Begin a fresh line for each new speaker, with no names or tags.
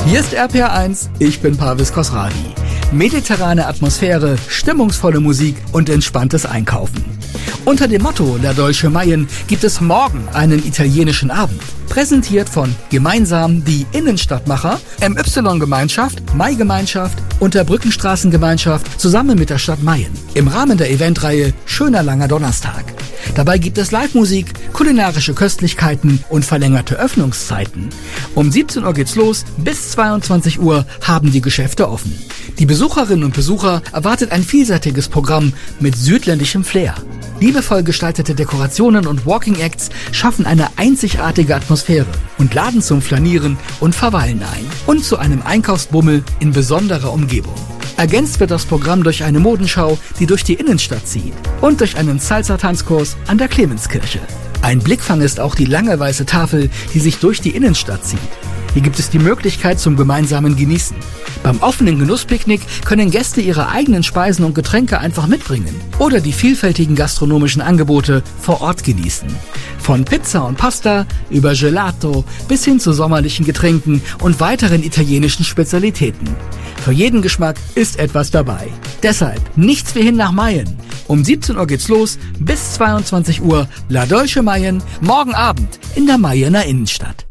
Hier ist RPR1, ich bin Parvis Khosravi. Mediterrane Atmosphäre, stimmungsvolle Musik und entspanntes Einkaufen. Unter dem Motto La Dolce Mayen gibt es morgen einen italienischen Abend. Präsentiert von Gemeinsam die Innenstadtmacher, MY-Gemeinschaft, Mai-Gemeinschaft und der Brückenstraßengemeinschaft zusammen mit der Stadt Mayen. Im Rahmen der Eventreihe Schöner langer Donnerstag. Dabei gibt es Live-Musik, kulinarische Köstlichkeiten und verlängerte Öffnungszeiten. Um 17 Uhr geht's los, bis 22 Uhr haben die Geschäfte offen. Die Besucherinnen und Besucher erwartet ein vielseitiges Programm mit südländischem Flair. Liebevoll gestaltete Dekorationen und Walking Acts schaffen eine einzigartige Atmosphäre und laden zum Flanieren und Verweilen ein. Und zu einem Einkaufsbummel in besonderer Umgebung. Ergänzt wird das Programm durch eine Modenschau, die durch die Innenstadt zieht. Und durch einen Salsa-Tanzkurs an der Clemenskirche. Ein Blickfang ist auch die lange weiße Tafel, die sich durch die Innenstadt zieht. Hier gibt es die Möglichkeit zum gemeinsamen Genießen. Beim offenen Genusspicknick können Gäste ihre eigenen Speisen und Getränke einfach mitbringen oder die vielfältigen gastronomischen Angebote vor Ort genießen. Von Pizza und Pasta über Gelato bis hin zu sommerlichen Getränken und weiteren italienischen Spezialitäten. Für jeden Geschmack ist etwas dabei. Deshalb nichts wie hin nach Mayen. Um 17 Uhr geht's los, bis 22 Uhr La Dolce Mayen, morgen Abend in der Mayener Innenstadt.